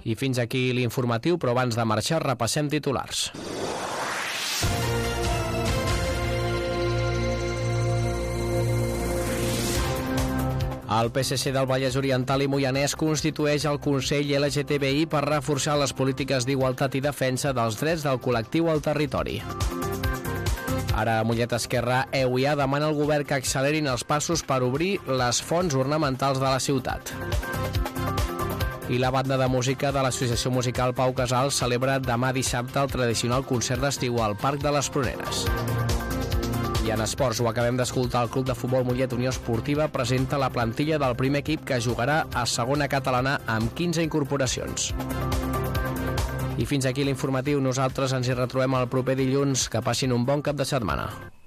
I fins aquí l'informatiu, però abans de marxar repassem titulars. El PSC del Vallès Oriental i Moianès constitueix el Consell LGTBI per reforçar les polítiques d'igualtat i defensa dels drets del col·lectiu al territori. Ara Mollet Esquerra EUIA demana al govern que accelerin els passos per obrir les fonts ornamentals de la ciutat. I la banda de música de l'Associació Musical Pau Casals celebra demà dissabte el tradicional concert d'estiu al Parc de les Pruneres. I en esports, ho acabem d'escoltar, el Club de Futbol Mollet Unió Esportiva presenta la plantilla del primer equip que jugarà a segona catalana amb 15 incorporacions. I fins aquí l'informatiu, nosaltres ens hi retrobem el proper dilluns. Que passin un bon cap de setmana.